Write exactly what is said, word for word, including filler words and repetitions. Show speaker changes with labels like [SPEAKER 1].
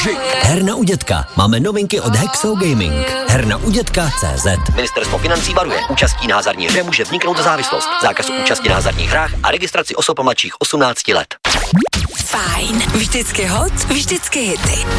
[SPEAKER 1] Herna u dětka. Máme novinky od Hexo Gaming. Herna u dětka tečka cé zet. Ministerstvo financí varuje. Účastí na hazardní hře může vzniknout závislost. Zákaz účasti na hazardních hrách a registraci osob mladších osmnácti let.
[SPEAKER 2] Fajn. Vždycky hot, vždycky hity.